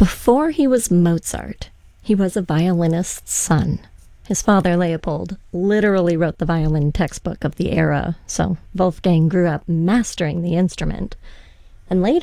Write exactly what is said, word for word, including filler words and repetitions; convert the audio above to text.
Before he was Mozart, he was a violinist's son. His father, Leopold, literally wrote the violin textbook of the era, so Wolfgang grew up mastering the instrument. And later,